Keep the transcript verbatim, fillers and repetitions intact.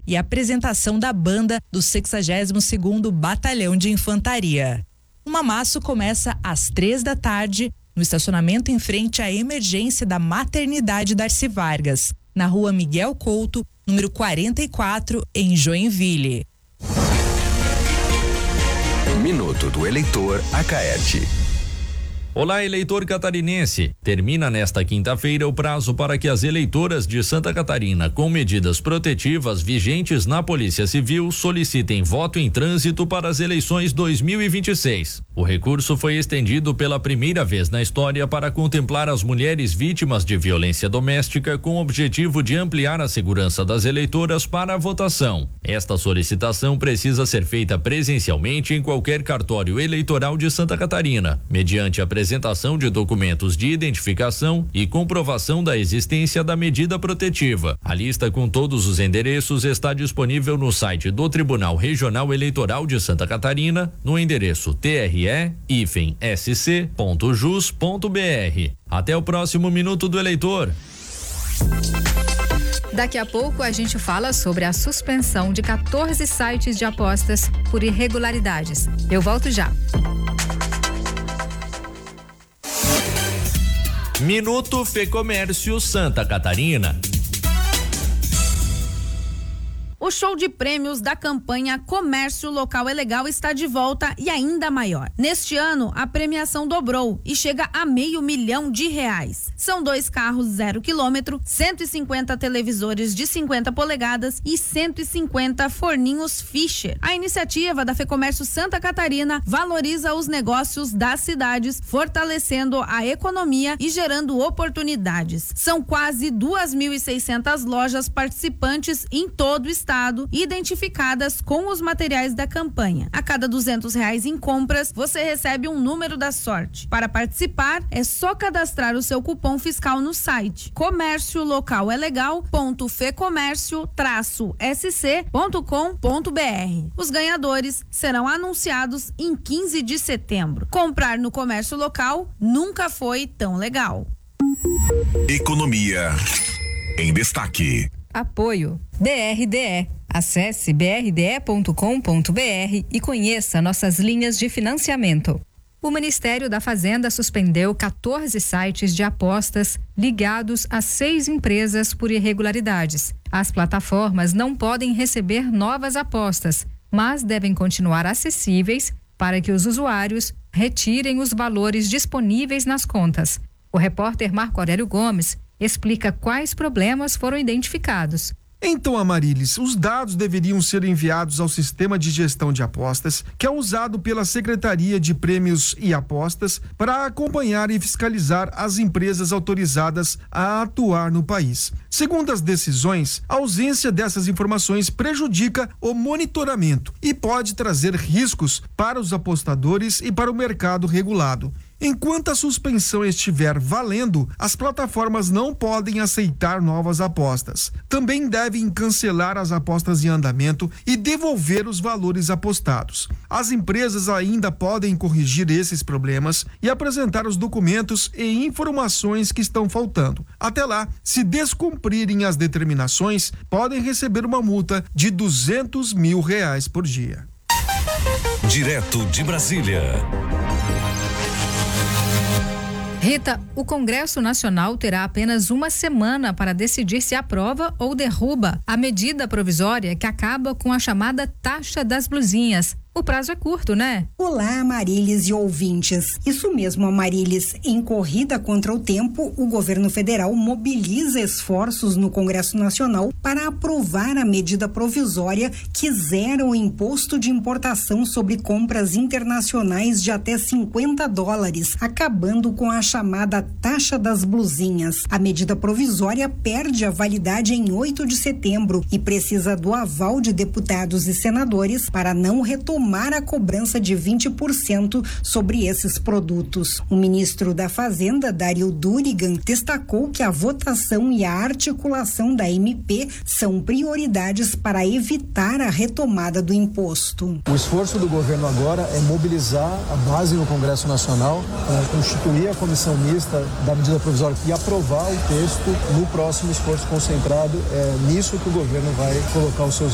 e apresentação da banda do sexagésimo segundo Batalhão de Infantaria. O mamaço começa às três da tarde no estacionamento em frente à emergência da Maternidade Darcy Vargas, na rua Miguel Couto, número quarenta e quatro, em Joinville. Minuto do Eleitor Acaete. Olá, eleitor catarinense. Termina nesta quinta-feira o prazo para que as eleitoras de Santa Catarina com medidas protetivas vigentes na Polícia Civil solicitem voto em trânsito para as eleições dois mil e vinte e seis. O recurso foi estendido pela primeira vez na história para contemplar as mulheres vítimas de violência doméstica com o objetivo de ampliar a segurança das eleitoras para a votação. Esta solicitação precisa ser feita presencialmente em qualquer cartório eleitoral de Santa Catarina, mediante a apresentação de documentos de identificação e comprovação da existência da medida protetiva. A lista com todos os endereços está disponível no site do Tribunal Regional Eleitoral de Santa Catarina, no endereço t r e hífen s c ponto jus ponto b r. Até o próximo Minuto do Eleitor. Daqui a pouco a gente fala sobre a suspensão de quatorze sites de apostas por irregularidades. Eu volto já. Minuto Fecomércio Santa Catarina. O show de prêmios da campanha Comércio Local é Legal está de volta e ainda maior. Neste ano, a premiação dobrou e chega a meio milhão de reais. São dois carros zero quilômetro, cento e cinquenta televisores de cinquenta polegadas e cento e cinquenta forninhos Fischer. A iniciativa da Fecomércio Santa Catarina valoriza os negócios das cidades, fortalecendo a economia e gerando oportunidades. São quase duas mil e seiscentas lojas participantes em todo o estado, identificadas com os materiais da campanha. A cada duzentos reais em compras, você recebe um número da sorte. Para participar, é só cadastrar o seu cupom fiscal no site comércio local é legal ponto fecomércio traço s c ponto com ponto b r. Os ganhadores serão anunciados em quinze de setembro. Comprar no comércio local nunca foi tão legal. Economia em destaque. Apoio D R D E. Acesse b r d e ponto com ponto b r e conheça nossas linhas de financiamento. O Ministério da Fazenda suspendeu quatorze sites de apostas ligados a seis empresas por irregularidades. As plataformas não podem receber novas apostas, mas devem continuar acessíveis para que os usuários retirem os valores disponíveis nas contas. O repórter Marco Aurélio Gomes explica quais problemas foram identificados. Então, Amarilis, os dados deveriam ser enviados ao Sistema de Gestão de Apostas, que é usado pela Secretaria de Prêmios e Apostas para acompanhar e fiscalizar as empresas autorizadas a atuar no país. Segundo as decisões, a ausência dessas informações prejudica o monitoramento e pode trazer riscos para os apostadores e para o mercado regulado. Enquanto a suspensão estiver valendo, as plataformas não podem aceitar novas apostas. Também devem cancelar as apostas em andamento e devolver os valores apostados. As empresas ainda podem corrigir esses problemas e apresentar os documentos e informações que estão faltando. Até lá, se descumprirem as determinações, podem receber uma multa de duzentos mil reais por dia. Direto de Brasília. Rita, o Congresso Nacional terá apenas uma semana para decidir se aprova ou derruba a medida provisória que acaba com a chamada taxa das blusinhas. O prazo é curto, né? Olá, Amarilis e ouvintes. Isso mesmo, Amarilis. Em corrida contra o tempo, o governo federal mobiliza esforços no Congresso Nacional para aprovar a medida provisória que zera o imposto de importação sobre compras internacionais de até cinquenta dólares, acabando com a chamada taxa das blusinhas. A medida provisória perde a validade em oito de setembro e precisa do aval de deputados e senadores para não retomar a cobrança de vinte por cento sobre esses produtos. O ministro da Fazenda, Dario Durigan, destacou que a votação e a articulação da M P são prioridades para evitar a retomada do imposto. O esforço do governo agora é mobilizar a base no Congresso Nacional, é, constituir a comissão mista da medida provisória e aprovar o texto no próximo esforço concentrado. É nisso que o governo vai colocar os seus